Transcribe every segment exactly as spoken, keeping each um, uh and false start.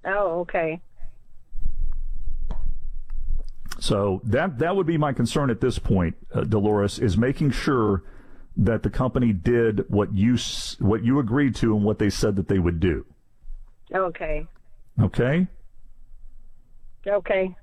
Oh, okay. So that that would be my concern at this point, uh, Dolores, is making sure that the company did what you what you agreed to and what they said that they would do. Okay. Okay? Okay.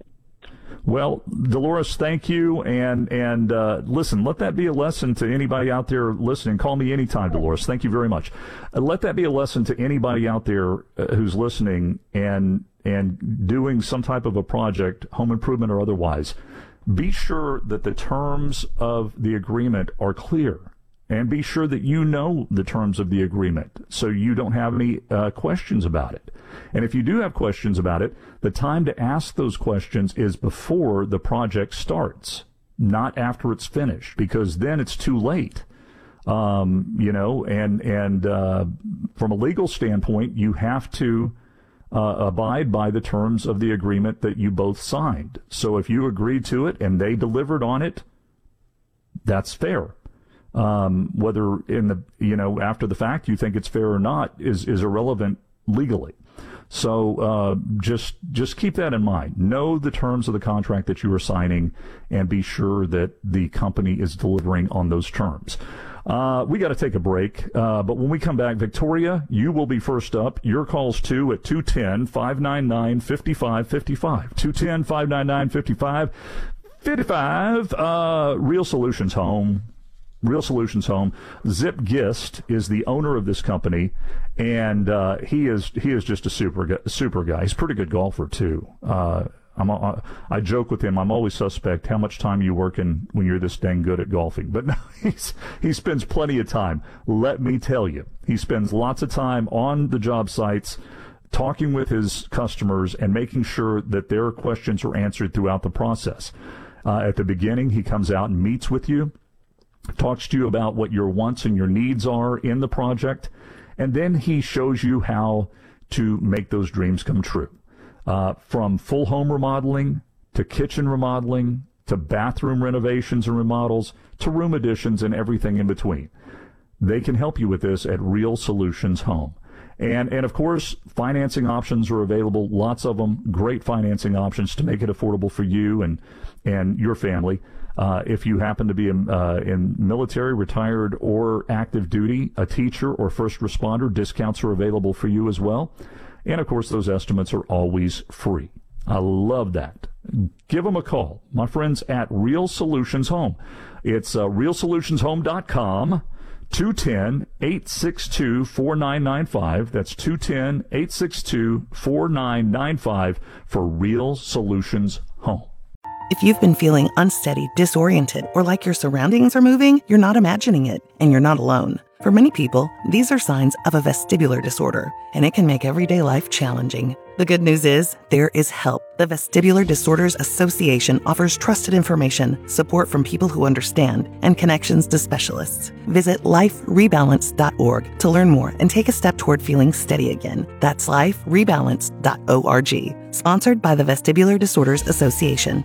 Well, Dolores, thank you. And, and uh, listen, let that be a lesson to anybody out there listening. Call me anytime, Dolores. Thank you very much. Uh, let that be a lesson to anybody out there uh, who's listening and and doing some type of a project, home improvement or otherwise. Be sure that the terms of the agreement are clear, and be sure that you know the terms of the agreement so you don't have any uh, questions about it. And if you do have questions about it, the time to ask those questions is before the project starts, not after it's finished, because then it's too late. Um, you know, and, and uh, from a legal standpoint, you have to Uh, abide by the terms of the agreement that you both signed. So if you agreed to it and they delivered on it, that's fair. Um, whether in the, you know, after the fact you think it's fair or not is, is irrelevant legally. So uh, just just keep that in mind. Know the terms of the contract that you are signing and be sure that the company is delivering on those terms. Uh, we got to take a break, uh, but when we come back, Victoria, you will be first up. Your calls, too, at two one zero, five nine nine, five five five five. two one zero, five nine nine, five five five five. Uh, Real Solutions Home. Real Solutions Home. Zip Gist is the owner of this company, and uh, he is he is just a super super guy. He's a pretty good golfer, too. Uh I'm, I joke with him, I'm always suspect how much time you working when you're this dang good at golfing. But no, he's, he spends plenty of time. Let me tell you, he spends lots of time on the job sites talking with his customers and making sure that their questions are answered throughout the process. Uh, at the beginning, he comes out and meets with you, talks to you about what your wants and your needs are in the project, and then he shows you how to make those dreams come true. Uh, from full home remodeling to kitchen remodeling to bathroom renovations and remodels to room additions and everything in between. They can help you with this at Real Solutions Home. And, and of course, financing options are available, lots of them, great financing options to make it affordable for you and, and your family. Uh, if you happen to be uh, in military, retired, or active duty, a teacher or first responder, discounts are available for you as well. And, of course, those estimates are always free. I love that. Give them a call. My friends at Real Solutions Home. It's uh, real solutions home dot com, two one zero, eight six two, four nine nine five. That's two one zero, eight six two, four nine nine five for Real Solutions Home. If you've been feeling unsteady, disoriented, or like your surroundings are moving, you're not imagining it, and you're not alone. For many people, these are signs of a vestibular disorder, and it can make everyday life challenging. The good news is, there is help. The Vestibular Disorders Association offers trusted information, support from people who understand, and connections to specialists. Visit life rebalance dot org to learn more and take a step toward feeling steady again. That's life rebalance dot org. Sponsored by the Vestibular Disorders Association.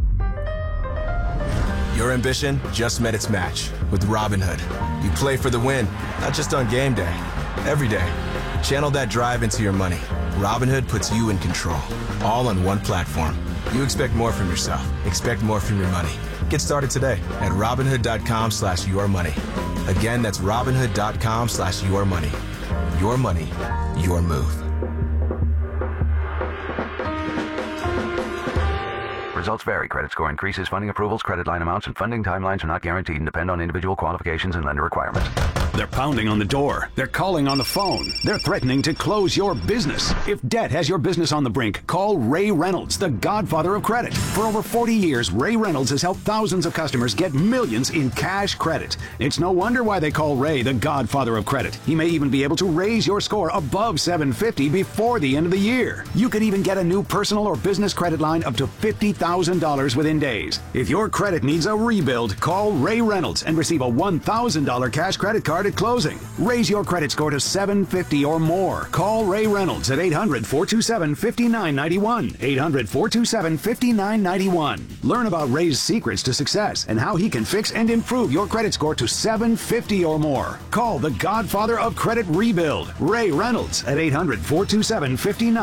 Your ambition just met its match with Robinhood. You play for the win, not just on game day, every day. Channel that drive into your money. Robinhood puts you in control, all on one platform. You expect more from yourself. Expect more from your money. Get started today at Robinhood.com slash your money. Again, that's Robinhood.com slash your money. Your money, your move. Results vary. Credit score increases, funding approvals, credit line amounts, and funding timelines are not guaranteed and depend on individual qualifications and lender requirements. They're pounding on the door. They're calling on the phone. They're threatening to close your business. If debt has your business on the brink, call Ray Reynolds, the godfather of credit. For over forty years, Ray Reynolds has helped thousands of customers get millions in cash credit. It's no wonder why they call Ray the godfather of credit. He may even be able to raise your score above seven fifty before the end of the year. You could even get a new personal or business credit line up to fifty thousand dollars within days. If your credit needs a rebuild, call Ray Reynolds and receive a one thousand dollars cash credit card at closing. Raise your credit score to seven fifty or more. Call Ray Reynolds at eight hundred, four two seven, five nine nine one. eight hundred, four two seven, five nine nine one. Learn about Ray's secrets to success and how he can fix and improve your credit score to seven fifty or more. Call the godfather of credit rebuild, Ray Reynolds, at eight hundred, four two seven, five nine nine one.